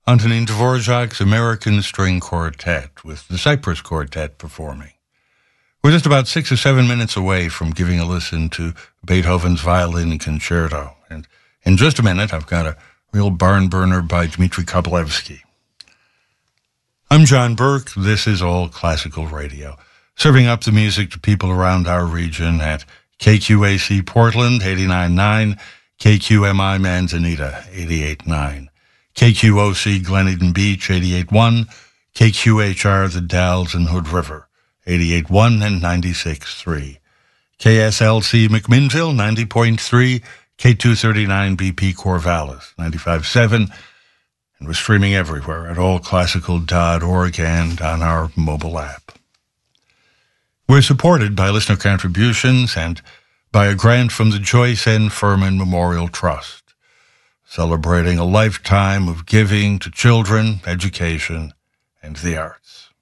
Antonin Dvorak's American String Quartet with the Cypress Quartet performing. We're just about 6 or 7 minutes away from giving a listen to Beethoven's Violin Concerto. And in just a minute, I've got a real barn burner by Dmitri Koplevsky. I'm John Burke. This is All Classical Radio, serving up the music to people around our region at KQAC Portland, 89.9, KQMI Manzanita, 88.9. KQOC Glen Beach, 88.1, KQHR The Dalles and Hood River, 88.1 and 96.3, KSLC McMinnville, 90.3, K239 BP Corvallis, 95.7, and we're streaming everywhere at allclassical.org and on our mobile app. We're supported by listener contributions and by a grant from the Joyce N. Furman Memorial Trust, celebrating a lifetime of giving to children, education, and the arts.